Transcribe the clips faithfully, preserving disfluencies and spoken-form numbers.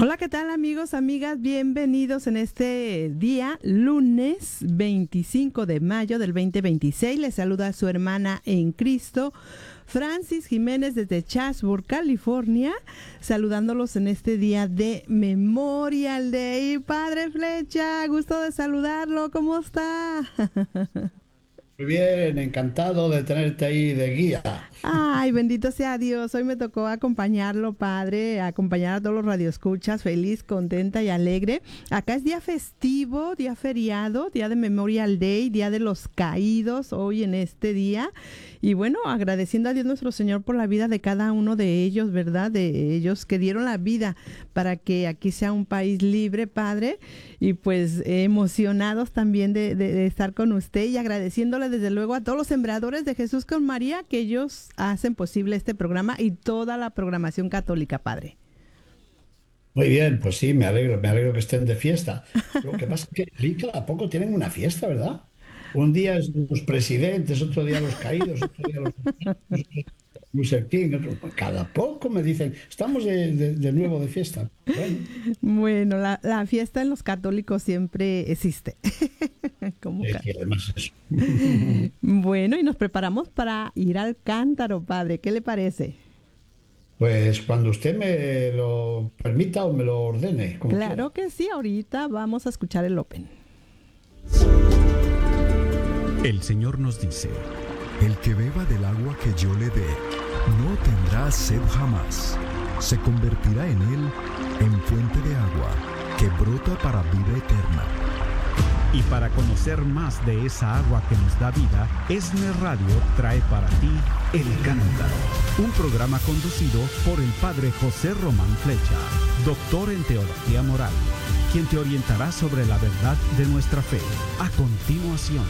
Hola, ¿qué tal amigos, amigas? Bienvenidos en este día, lunes veinticinco de mayo del veinte veintiséis. Les saluda a su hermana en Cristo, Francis Jiménez desde Chatsworth, California, saludándolos en este día de Memorial Day. Padre Flecha, gusto de saludarlo, ¿cómo está? Muy bien, encantado de tenerte ahí de guía. Ay, bendito sea Dios. Hoy me tocó acompañarlo, padre, acompañar a todos los radioescuchas, feliz, contenta y alegre. Acá es día festivo, día feriado, día de Memorial Day, día de los caídos, hoy en este día. Y bueno, agradeciendo a Dios nuestro Señor por la vida de cada uno de ellos, ¿verdad? De ellos que dieron la vida para que aquí sea un país libre, padre. Y pues eh, emocionados también de, de, de estar con usted y agradeciéndole desde luego a todos los sembradores de Jesús con María que ellos hacen posible este programa y toda la programación católica, padre. Muy bien, pues sí, me alegro, me alegro que estén de fiesta. Lo que pasa es que allí cada poco tienen una fiesta, ¿verdad? Un día es los presidentes, otro día los caídos, otro día los Luther King, otro- cada poco me dicen, estamos de, de- de nuevo de fiesta. Bueno, Bueno, la, la fiesta en los católicos siempre existe. Como es ca- que además eso. bueno, y nos preparamos para ir al cántaro, padre. ¿Qué le parece? Pues cuando usted me lo permita o me lo ordene, como Claro quiera. que sí, ahorita vamos a escuchar el Open. El Señor nos dice, El que beba del agua que yo le dé, no tendrá sed jamás. Se convertirá en él en fuente de agua que brota para vida eterna. y para conocer más de esa agua que nos da vida, ESNE Radio trae para ti El Cántaro, un programa conducido por el Padre José Román Flecha, doctor en Teología Moral, quien te orientará sobre la verdad de nuestra fe. A continuación.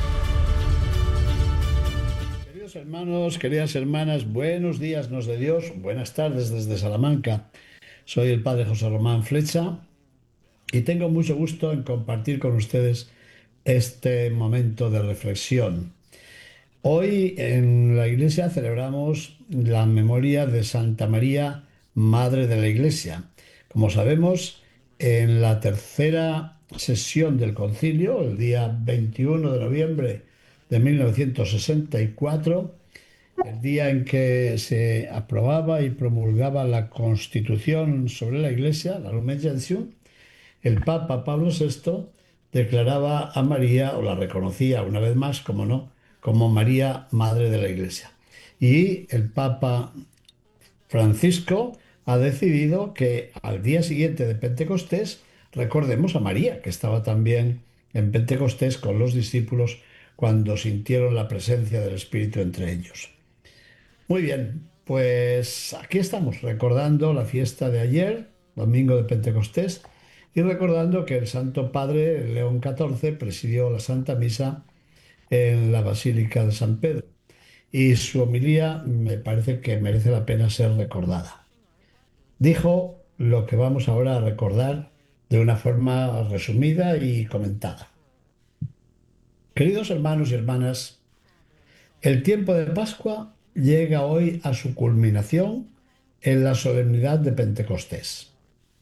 Queridos hermanos, queridas hermanas, buenos días nos de Dios, buenas tardes desde Salamanca. Soy el Padre José Román Flecha y tengo mucho gusto en compartir con ustedes este momento de reflexión. Hoy en la iglesia celebramos la memoria de Santa María, Madre de la Iglesia. Como sabemos, en la tercera sesión del concilio, el día veintiuno de noviembre de mil novecientos sesenta y cuatro, el día en que se aprobaba y promulgaba la Constitución sobre la Iglesia, la Lumen Gentium, el Papa Pablo sexto declaraba a María, o la reconocía una vez más, como no, como María, Madre de la Iglesia. Y el Papa Francisco ha decidido que al día siguiente de Pentecostés recordemos a María, que estaba también en Pentecostés con los discípulos cuando sintieron la presencia del Espíritu entre ellos. Muy bien, pues aquí estamos recordando la fiesta de ayer, domingo de Pentecostés, y recordando que el Santo Padre León catorce presidió la Santa Misa en la Basílica de San Pedro. Y su homilía me parece que merece la pena ser recordada. Dijo lo que vamos ahora a recordar de una forma resumida y comentada. Queridos hermanos y hermanas, el tiempo de Pascua llega hoy a su culminación en la solemnidad de Pentecostés.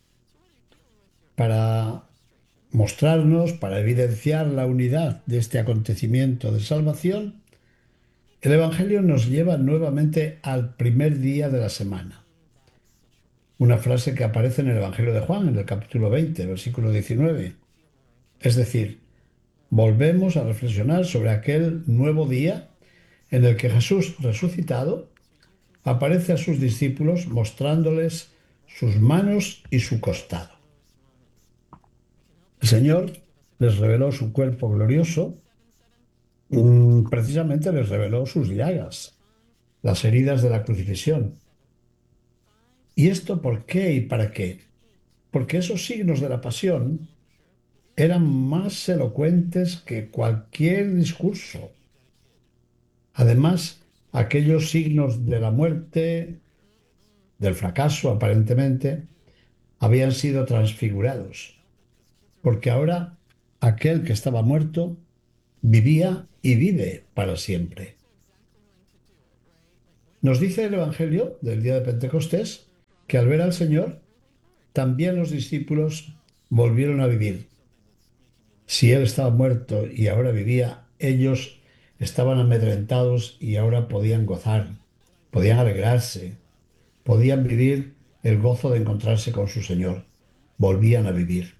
Para mostrarnos, para evidenciar la unidad de este acontecimiento de salvación, el Evangelio nos lleva nuevamente al primer día de la semana. Una frase que aparece en el Evangelio de Juan, en el capítulo veinte, versículo diecinueve. Es decir, volvemos a reflexionar sobre aquel nuevo día en el que Jesús resucitado aparece a sus discípulos mostrándoles sus manos y su costado. El Señor les reveló su cuerpo glorioso, mm, precisamente les reveló sus llagas, las heridas de la crucifixión. ¿Y esto por qué y para qué? Porque esos signos de la pasión eran más elocuentes que cualquier discurso. Además, aquellos signos de la muerte, del fracaso aparentemente, habían sido transfigurados, porque ahora aquel que estaba muerto vivía y vive para siempre. Nos dice el Evangelio del día de Pentecostés que al ver al Señor, también los discípulos volvieron a vivir. Si él estaba muerto y ahora vivía, ellos estaban amedrentados y ahora podían gozar, podían alegrarse, podían vivir el gozo de encontrarse con su Señor. Volvían a vivir.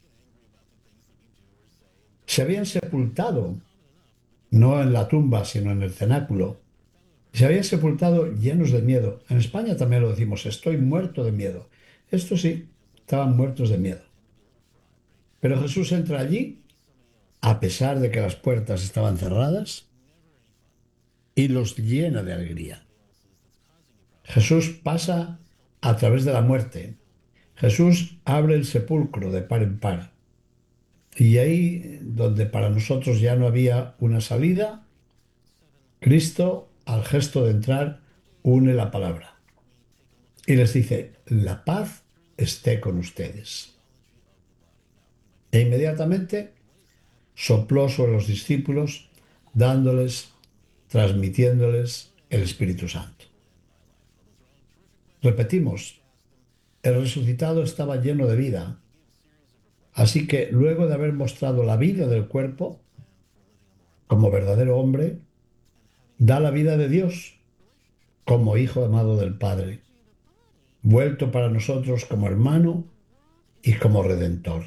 Se habían sepultado, no en la tumba, sino en el cenáculo. Se habían sepultado llenos de miedo. En España también lo decimos, estoy muerto de miedo. Estos sí, estaban muertos de miedo. Pero Jesús entra allí, a pesar de que las puertas estaban cerradas, y los llena de alegría. Jesús pasa a través de la muerte. Jesús abre el sepulcro de par en par. Y ahí, donde para nosotros ya no había una salida, Cristo, al gesto de entrar, une la palabra. Y les dice, la paz esté con ustedes. E inmediatamente sopló sobre los discípulos, dándoles, transmitiéndoles el Espíritu Santo. Repetimos, el resucitado estaba lleno de vida, así que luego de haber mostrado la vida del cuerpo, como verdadero hombre, da la vida de Dios como Hijo amado del Padre, vuelto para nosotros como hermano y como Redentor.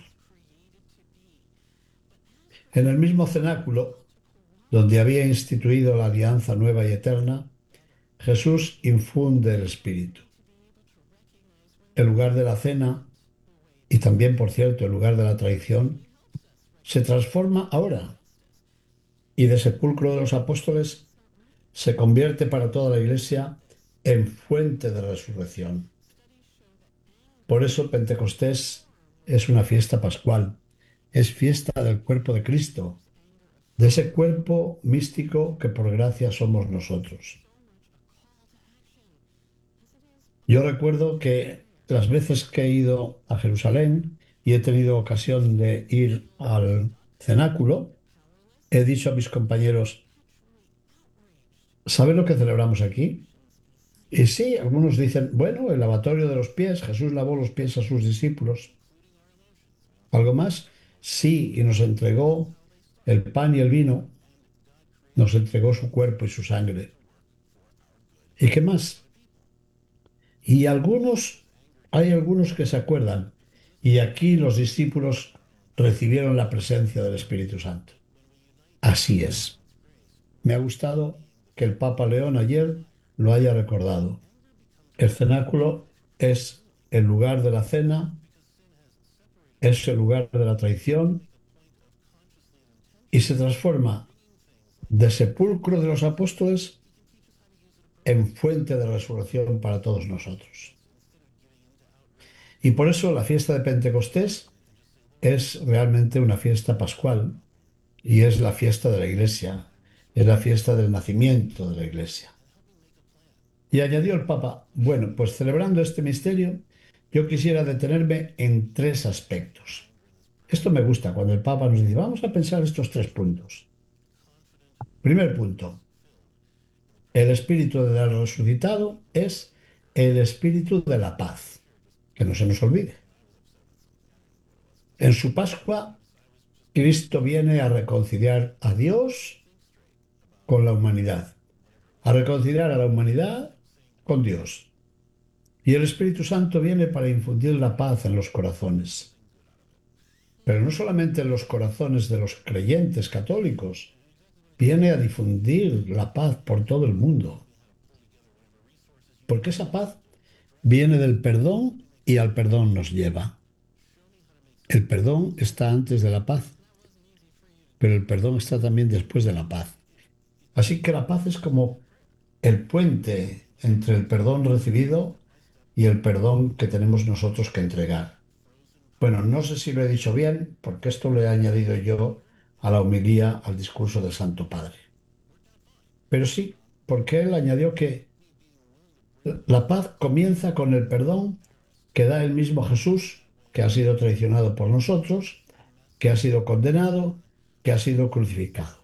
En el mismo cenáculo, donde había instituido la alianza nueva y eterna, Jesús infunde el Espíritu. El lugar de la cena, y también, por cierto, el lugar de la traición, se transforma ahora, y de sepulcro de los apóstoles se convierte para toda la Iglesia en fuente de resurrección. Por eso Pentecostés es una fiesta pascual, es fiesta del cuerpo de Cristo, de ese cuerpo místico que por gracia somos nosotros. Yo recuerdo que las veces que he ido a Jerusalén y he tenido ocasión de ir al cenáculo, he dicho a mis compañeros, ¿saben lo que celebramos aquí? Y sí, algunos dicen, bueno, el lavatorio de los pies, Jesús lavó los pies a sus discípulos. ¿Algo más? Sí, y nos entregó el pan y el vino, nos entregó su cuerpo y su sangre. ¿Y qué más? Y algunos, hay algunos que se acuerdan, y aquí los discípulos recibieron la presencia del Espíritu Santo. Así es. Me ha gustado que el Papa León ayer lo haya recordado. El cenáculo es el lugar de la cena, es el lugar de la traición, y se transforma de sepulcro de los apóstoles en fuente de resurrección para todos nosotros. Y por eso la fiesta de Pentecostés es realmente una fiesta pascual y es la fiesta de la Iglesia, es la fiesta del nacimiento de la Iglesia. Y añadió el Papa, bueno, pues celebrando este misterio, yo quisiera detenerme en tres aspectos. Esto me gusta cuando el Papa nos dice, vamos a pensar estos tres puntos. Primer punto, el espíritu del resucitado es el espíritu de la paz, que no se nos olvide. En su Pascua, Cristo viene a reconciliar a Dios con la humanidad, a reconciliar a la humanidad con Dios. Y el Espíritu Santo viene para infundir la paz en los corazones. Pero no solamente en los corazones de los creyentes católicos, viene a difundir la paz por todo el mundo. Porque esa paz viene del perdón y al perdón nos lleva. El perdón está antes de la paz, pero el perdón está también después de la paz. Así que la paz es como el puente entre el perdón recibido y el perdón que tenemos nosotros que entregar. Bueno, no sé si lo he dicho bien, porque esto lo he añadido yo a la homilía, al discurso del Santo Padre. Pero sí, porque él añadió que la paz comienza con el perdón que da el mismo Jesús, que ha sido traicionado por nosotros, que ha sido condenado, que ha sido crucificado.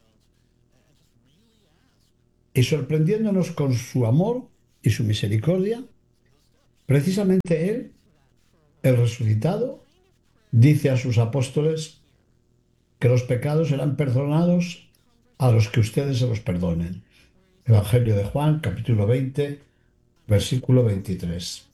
Y sorprendiéndonos con su amor y su misericordia, precisamente él el resucitado, dice a sus apóstoles que los pecados serán perdonados a los que ustedes se los perdonen. Evangelio de Juan, capítulo veinte, versículo veintitrés.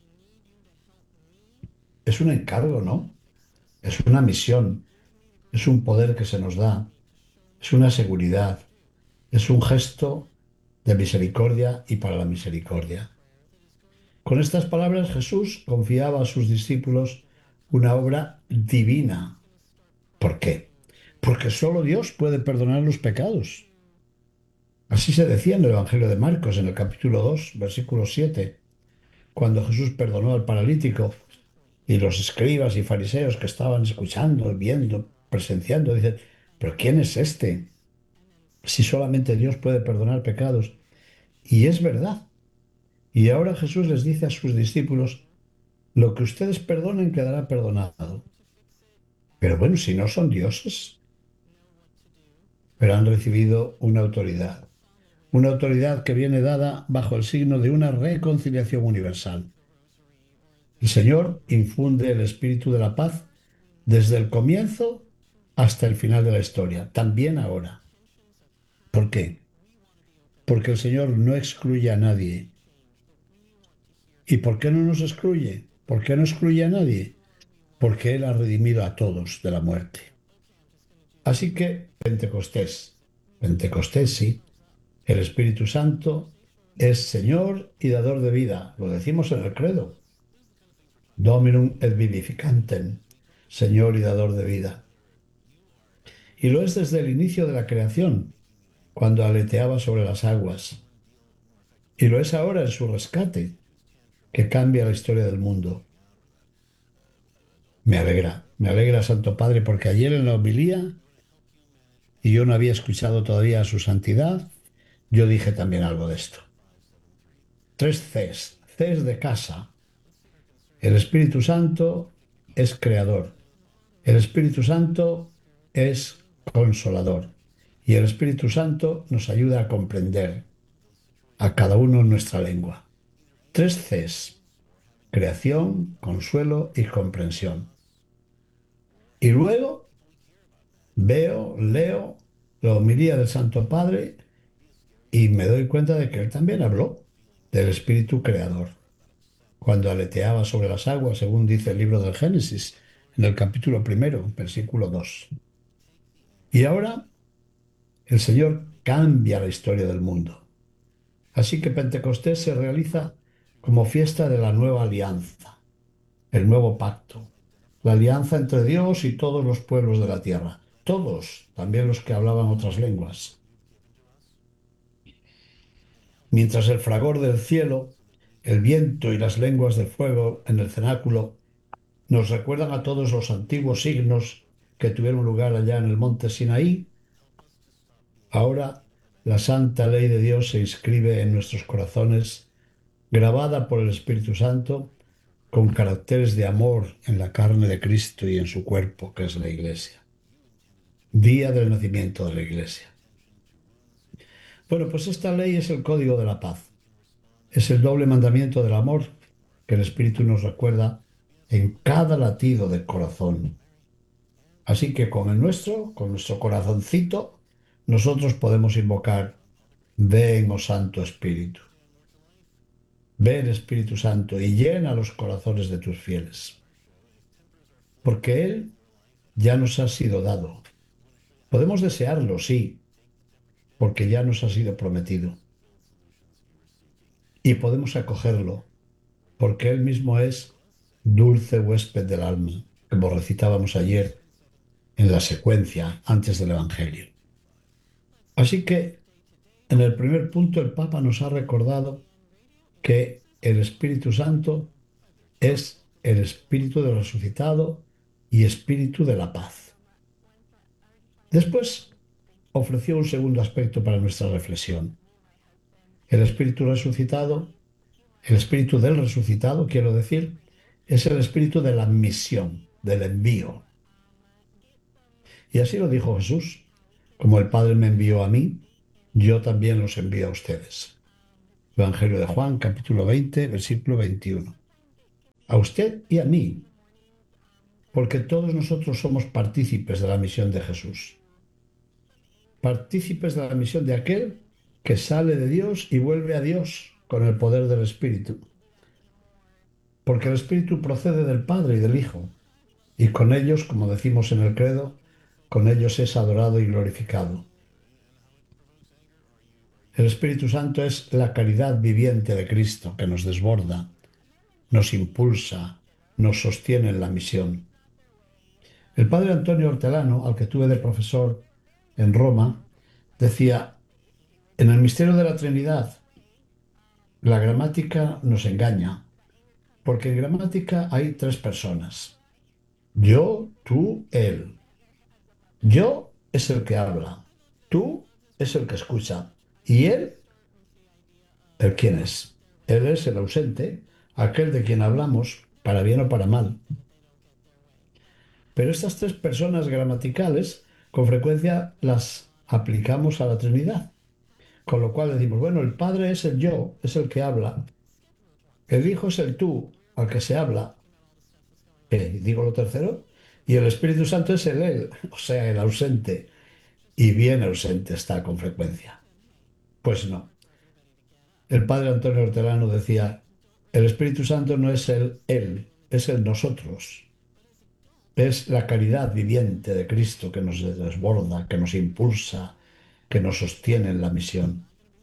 Es un encargo, ¿no? Es una misión, es un poder que se nos da, es una seguridad, es un gesto de misericordia y para la misericordia. Con estas palabras Jesús confiaba a sus discípulos una obra divina. ¿Por qué? Porque solo Dios puede perdonar los pecados. Así se decía en el Evangelio de Marcos, en el capítulo dos, versículo siete, cuando Jesús perdonó al paralítico y los escribas y fariseos que estaban escuchando, viendo, presenciando, dicen, ¿pero quién es este? Si solamente Dios puede perdonar pecados. Y es verdad. Y ahora Jesús les dice a sus discípulos, lo que ustedes perdonen quedará perdonado. Pero bueno, si no son dioses, pero han recibido una autoridad. Una autoridad que viene dada bajo el signo de una reconciliación universal. El Señor infunde el espíritu de la paz desde el comienzo hasta el final de la historia, también ahora. ¿Por qué? Porque el Señor no excluye a nadie. ¿Y por qué no nos excluye? ¿Por qué no excluye a nadie? Porque Él ha redimido a todos de la muerte. Así que Pentecostés, Pentecostés sí, el Espíritu Santo es Señor y dador de vida, lo decimos en el credo. Dominum et vivificantem, Señor y dador de vida. Y lo es desde el inicio de la creación, cuando aleteaba sobre las aguas. Y lo es ahora en su rescate, que cambia la historia del mundo. Me alegra, me alegra, Santo Padre, porque ayer en la homilía, y yo no había escuchado todavía a su santidad, yo dije también algo de esto. Tres Cs, Cs de casa. El Espíritu Santo es creador, el Espíritu Santo es consolador y el Espíritu Santo nos ayuda a comprender a cada uno en nuestra lengua. Tres Cs, creación, consuelo y comprensión. Y luego veo, leo la homilía del Santo Padre y me doy cuenta de que él también habló del Espíritu Creador, cuando aleteaba sobre las aguas, según dice el libro del Génesis, en el capítulo primero, versículo dos. Y ahora el Señor cambia la historia del mundo. Así que Pentecostés se realiza como fiesta de la nueva alianza, el nuevo pacto, la alianza entre Dios y todos los pueblos de la tierra, todos, también los que hablaban otras lenguas. Mientras el fragor del cielo, el viento y las lenguas de fuego en el cenáculo nos recuerdan a todos los antiguos signos que tuvieron lugar allá en el monte Sinaí, ahora la santa ley de Dios se inscribe en nuestros corazones, grabada por el Espíritu Santo, con caracteres de amor en la carne de Cristo y en su cuerpo, que es la Iglesia. Día del nacimiento de la Iglesia. Bueno, pues esta ley es el código de la paz. Es el doble mandamiento del amor que el Espíritu nos recuerda en cada latido del corazón. Así que con el nuestro, con nuestro corazoncito, nosotros podemos invocar, ven, oh Santo Espíritu. Ven, Espíritu Santo, y llena los corazones de tus fieles. Porque Él ya nos ha sido dado. Podemos desearlo, sí, porque ya nos ha sido prometido. Y podemos acogerlo, porque Él mismo es dulce huésped del alma, como recitábamos ayer en la secuencia antes del Evangelio. Así que, en el primer punto, el Papa nos ha recordado que el Espíritu Santo es el Espíritu del resucitado y Espíritu de la paz. Después ofreció un segundo aspecto para nuestra reflexión. El Espíritu resucitado, el Espíritu del resucitado, quiero decir, es el Espíritu de la misión, del envío. Y así lo dijo Jesús: como el Padre me envió a mí, yo también los envío a ustedes. Evangelio de Juan, capítulo veinte, versículo veintiuno. A usted y a mí, porque todos nosotros somos partícipes de la misión de Jesús, partícipes de la misión de aquel que sale de Dios y vuelve a Dios con el poder del Espíritu, porque el Espíritu procede del Padre y del Hijo, y con ellos, como decimos en el credo, con ellos es adorado y glorificado. El Espíritu Santo es la caridad viviente de Cristo que nos desborda, nos impulsa, nos sostiene en la misión. El padre Antonio Hortelano, al que tuve de profesor en Roma, decía: en el misterio de la Trinidad, la gramática nos engaña, porque en gramática hay tres personas: yo, tú, él. Yo es el que habla, tú es el que escucha, y él, ¿el quién es? Él es el ausente, aquel de quien hablamos, para bien o para mal. Pero estas tres personas gramaticales con frecuencia las aplicamos a la Trinidad, con lo cual decimos, bueno, el Padre es el yo, es el que habla, el Hijo es el tú, al que se habla, eh, digo lo tercero, y el Espíritu Santo es el él, o sea, el ausente, y bien ausente está con frecuencia. Pues no. El padre Antonio Hortelano decía, el Espíritu Santo no es el él, es el nosotros. Es la caridad viviente de Cristo que nos desborda, que nos impulsa, que nos sostiene en la misión.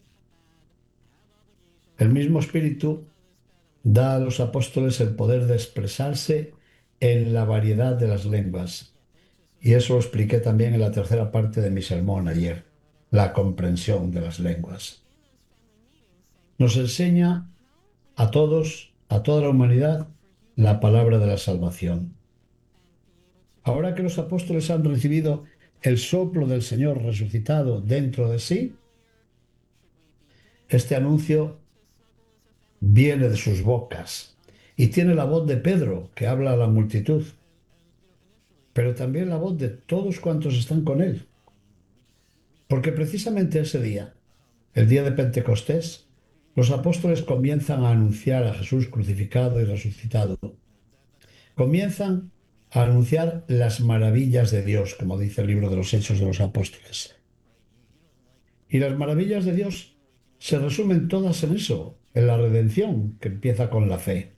El mismo Espíritu da a los apóstoles el poder de expresarse en la variedad de las lenguas. Y eso lo expliqué también en la tercera parte de mi sermón ayer, la comprensión de las lenguas. Nos enseña a todos, a toda la humanidad, la palabra de la salvación. Ahora que los apóstoles han recibido el soplo del Señor resucitado dentro de sí, este anuncio viene de sus bocas y tiene la voz de Pedro, que habla a la multitud, pero también la voz de todos cuantos están con él. Porque precisamente ese día, el día de Pentecostés, los apóstoles comienzan a anunciar a Jesús crucificado y resucitado. Comienzan a anunciar las maravillas de Dios, como dice el libro de los Hechos de los Apóstoles. Y las maravillas de Dios se resumen todas en eso, en la redención, que empieza con la fe.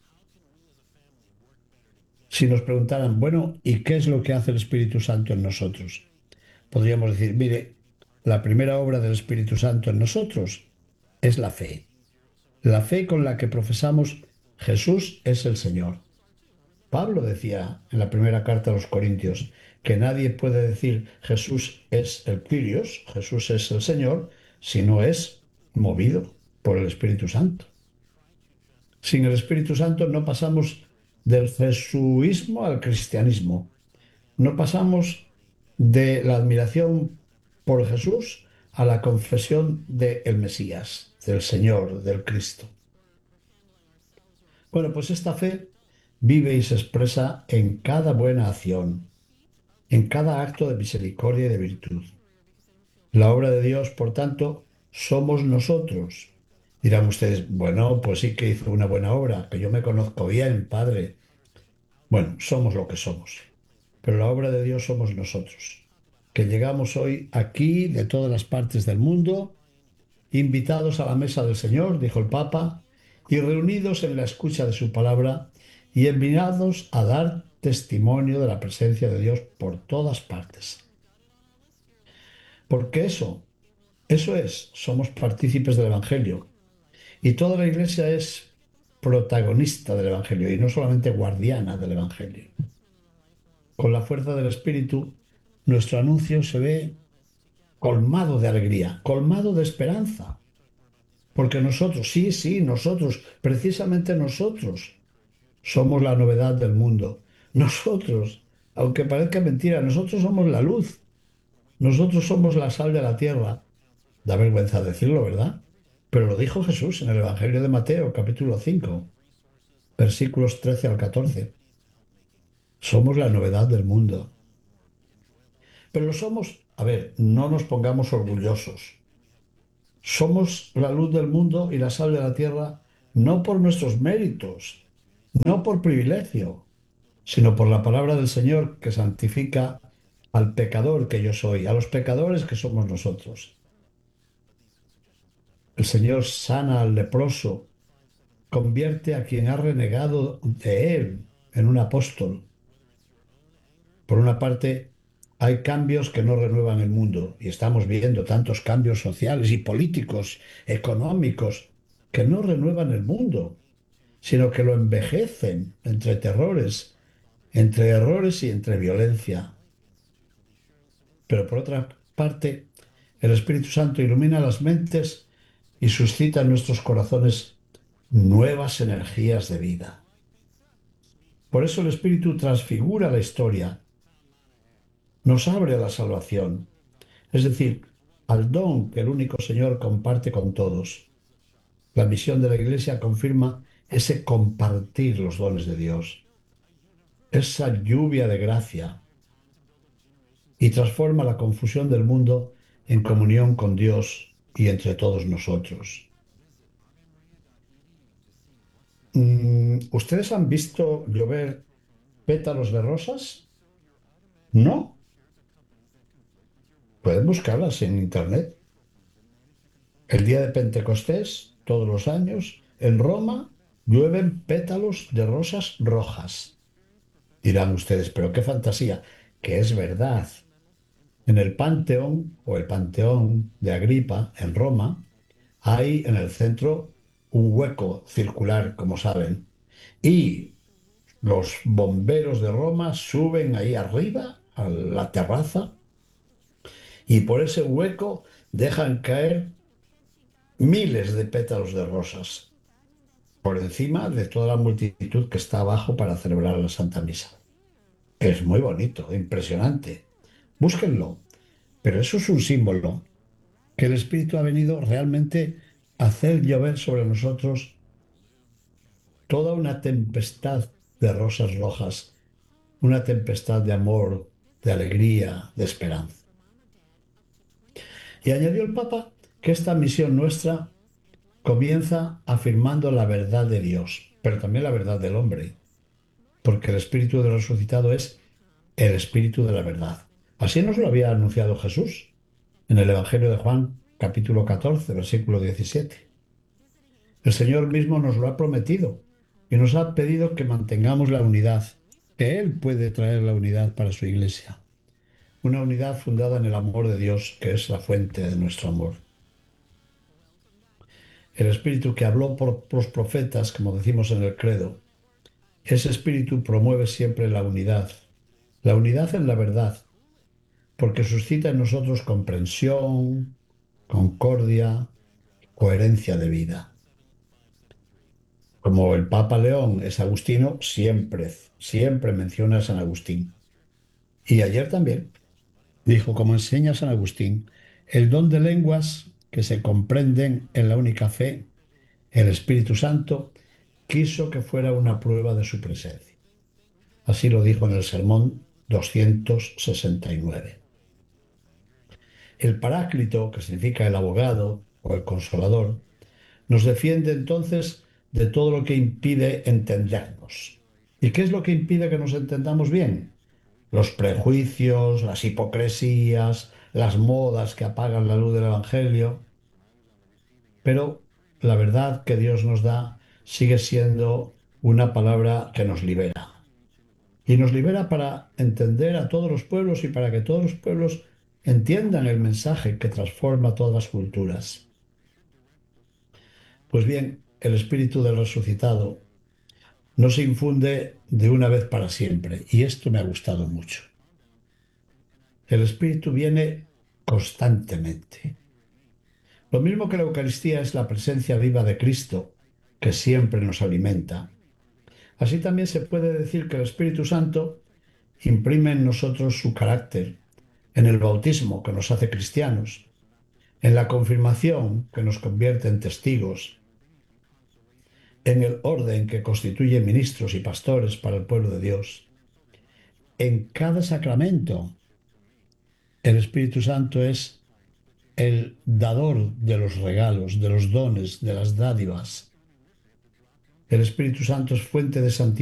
Si nos preguntaran, bueno, ¿y qué es lo que hace el Espíritu Santo en nosotros? Podríamos decir, mire, la primera obra del Espíritu Santo en nosotros es la fe. La fe con la que profesamos Jesús es el Señor. Pablo decía en la primera carta a los Corintios que nadie puede decir Jesús es el Kyrios, Jesús es el Señor, si no es movido por el Espíritu Santo. Sin el Espíritu Santo no pasamos del jesuísmo al cristianismo. No pasamos de la admiración por Jesús a la confesión del Mesías, del Señor, del Cristo. Bueno, pues esta fe vive y se expresa en cada buena acción, en cada acto de misericordia y de virtud. La obra de Dios, por tanto, somos nosotros. Dirán ustedes, bueno, pues sí que hizo una buena obra, que yo me conozco bien, Padre. Bueno, somos lo que somos, pero la obra de Dios somos nosotros, que llegamos hoy aquí de todas las partes del mundo, invitados a la mesa del Señor, dijo el Papa, y reunidos en la escucha de su palabra y enviados a dar testimonio de la presencia de Dios por todas partes. Porque eso, eso es, somos partícipes del Evangelio. Y toda la Iglesia es protagonista del Evangelio y no solamente guardiana del Evangelio. Con la fuerza del Espíritu, nuestro anuncio se ve colmado de alegría, colmado de esperanza. Porque nosotros, sí, sí, nosotros, precisamente nosotros, somos la novedad del mundo. Nosotros, aunque parezca mentira, nosotros somos la luz. Nosotros somos la sal de la tierra. Da vergüenza decirlo, ¿verdad? Pero lo dijo Jesús en el Evangelio de Mateo, capítulo cinco, versículos trece al catorce. Somos la novedad del mundo. Pero lo somos, a ver, no nos pongamos orgullosos. Somos la luz del mundo y la sal de la tierra no por nuestros méritos, no por privilegio, sino por la palabra del Señor que santifica al pecador que yo soy, a los pecadores que somos nosotros. El Señor sana al leproso, convierte a quien ha renegado de Él en un apóstol. Por una parte, hay cambios que no renuevan el mundo y estamos viendo tantos cambios sociales y políticos, económicos, que no renuevan el mundo, sino que lo envejecen entre terrores, entre errores y entre violencia. Pero por otra parte, el Espíritu Santo ilumina las mentes y suscita en nuestros corazones nuevas energías de vida. Por eso el Espíritu transfigura la historia, nos abre a la salvación, es decir, al don que el único Señor comparte con todos. La misión de la Iglesia confirma ese compartir los dones de Dios, esa lluvia de gracia, y transforma la confusión del mundo en comunión con Dios y entre todos nosotros. ¿Ustedes han visto llover pétalos de rosas? ¿No? Pueden buscarlas en internet. El día de Pentecostés, todos los años, en Roma, llueven pétalos de rosas rojas. Dirán ustedes, pero qué fantasía, que es verdad. En el Panteón, o el Panteón de Agripa, en Roma, hay en el centro un hueco circular, como saben, y los bomberos de Roma suben ahí arriba, a la terraza, y por ese hueco dejan caer miles de pétalos de rosas por encima de toda la multitud que está abajo para celebrar la Santa Misa. Es muy bonito, impresionante. Búsquenlo. Pero eso es un símbolo que el Espíritu ha venido realmente a hacer llover sobre nosotros toda una tempestad de rosas rojas, una tempestad de amor, de alegría, de esperanza. Y añadió el Papa que esta misión nuestra comienza afirmando la verdad de Dios, pero también la verdad del hombre, porque el Espíritu del resucitado es el Espíritu de la verdad. Así nos lo había anunciado Jesús en el Evangelio de Juan, capítulo catorce, versículo diecisiete. El Señor mismo nos lo ha prometido y nos ha pedido que mantengamos la unidad, que Él puede traer la unidad para su Iglesia. Una unidad fundada en el amor de Dios, que es la fuente de nuestro amor. El Espíritu que habló por los profetas, como decimos en el credo, ese Espíritu promueve siempre la unidad, la unidad en la verdad, porque suscita en nosotros comprensión, concordia, coherencia de vida. Como el Papa León es agustino, siempre, siempre menciona a San Agustín. Y ayer también dijo, como enseña San Agustín, el don de lenguas que se comprenden en la única fe, el Espíritu Santo, quiso que fuera una prueba de su presencia. Así lo dijo en el sermón doscientos sesenta y nueve. El Paráclito, que significa el abogado o el consolador, nos defiende entonces de todo lo que impide entendernos. ¿Y qué es lo que impide que nos entendamos bien? Los prejuicios, las hipocresías, las modas que apagan la luz del Evangelio. Pero la verdad que Dios nos da sigue siendo una palabra que nos libera. Y nos libera para entender a todos los pueblos y para que todos los pueblos entiendan el mensaje que transforma todas las culturas. Pues bien, el Espíritu del resucitado no se infunde de una vez para siempre, y esto me ha gustado mucho. El Espíritu viene constantemente. Lo mismo que la Eucaristía es la presencia viva de Cristo, que siempre nos alimenta. Así también se puede decir que el Espíritu Santo imprime en nosotros su carácter, en el bautismo que nos hace cristianos, en la confirmación que nos convierte en testigos, en el orden que constituye ministros y pastores para el pueblo de Dios. En cada sacramento, el Espíritu Santo es el dador de los regalos, de los dones, de las dádivas. El Espíritu Santo es fuente de santidad